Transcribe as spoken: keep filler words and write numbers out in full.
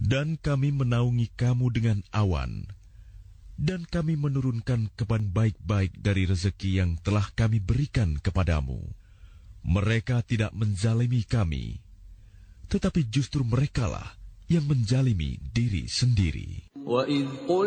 Dan kami menaungi kamu dengan awan, dan kami menurunkan kabar baik-baik dari rezeki yang telah kami berikan kepadamu. Mereka tidak menzalimi kami, tetapi justru merekalah yang menzalimi diri sendiri. وَإِذْ